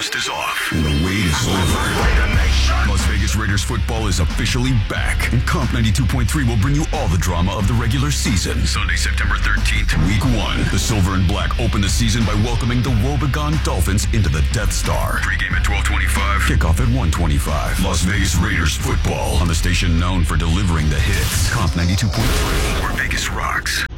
dust is off and the wait is over. Las Vegas Raiders football is officially back, and Comp 92.3 will bring you all the drama of the regular season. Sunday, September 13th, Week 1. The Silver and Black open the season by welcoming the Wobegon Dolphins into the Death Star. Pre-game at 12:25, kickoff at 1:25. Las Vegas Raiders football on the station known for delivering the hits. Comp 92.3, where Vegas rocks.